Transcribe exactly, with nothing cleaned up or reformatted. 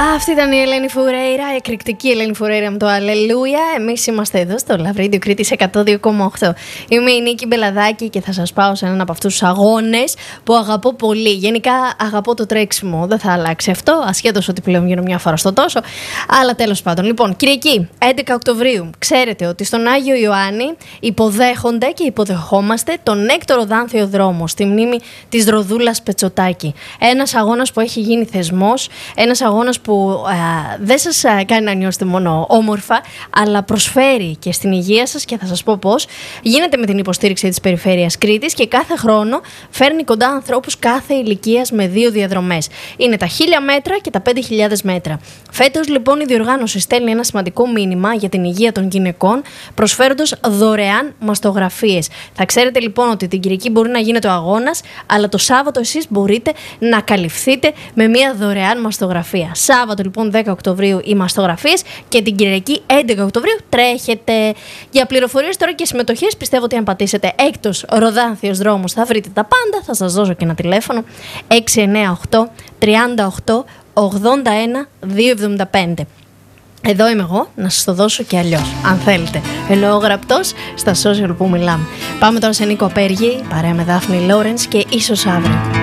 Αυτή ήταν η Ελένη Φουρέιρα, η εκρηκτική Ελένη Φουρέιρα με το Αλληλούια. Εμείς είμαστε εδώ στο Love Radio Κρήτης εκατό δύο κόμμα οκτώ. Είμαι η Νίκη Μπελαδάκη και θα σας πάω σε έναν από αυτούς τους αγώνες που αγαπώ πολύ. Γενικά αγαπώ το τρέξιμο, δεν θα αλλάξει αυτό, ασχέτως ότι πλέον γίνω μια φορά στο τόσο. Αλλά τέλος πάντων. Λοιπόν, Κυριακή, έντεκα Οκτωβρίου, ξέρετε ότι στον Άγιο Ιωάννη υποδέχονται και υποδεχόμαστε τον Έκτορο Δάνθιο δρόμο στη μνήμη της Ροδούλας Πετσοτάκη. Ένας αγώνας που έχει γίνει θεσμός, ένας αγώνας που α, δεν σας α, κάνει να νιώσετε μόνο όμορφα, αλλά προσφέρει και στην υγεία σας, και θα σας πω πώς. Γίνεται με την υποστήριξη της Περιφέρειας Κρήτης και κάθε χρόνο φέρνει κοντά ανθρώπους κάθε ηλικίας με δύο διαδρομές. Είναι τα χίλια μέτρα και τα πέντε χιλιάδες μέτρα. Φέτος λοιπόν η διοργάνωση στέλνει ένα σημαντικό μήνυμα για την υγεία των γυναικών, προσφέροντας δωρεάν μαστογραφίες. Θα ξέρετε λοιπόν ότι την Κυριακή μπορεί να γίνεται ο αγώνας, αλλά το Σάββατο εσείς μπορείτε να καλυφθείτε με μια δωρεάν μαστογραφία. Σάββατο λοιπόν δέκα Οκτωβρίου οι μαστογραφίες και την Κυριακή έντεκα Οκτωβρίου τρέχετε. Για πληροφορίες τώρα και συμμετοχές, πιστεύω ότι αν πατήσετε Έκτος Ροδάνθιος δρόμος θα βρείτε τα πάντα. Θα σας δώσω και ένα τηλέφωνο έξι εννιά οκτώ τριάντα οκτώ ογδόντα ένα διακόσια εβδομήντα πέντε. Εδώ είμαι εγώ, να σας το δώσω και αλλιώς, αν θέλετε. Εννοώ γραπτός στα social που μιλάμε. Πάμε τώρα σε Νίκο Απέργη, παρέα με Δάφνη Λόρενς και ίσως αύριο.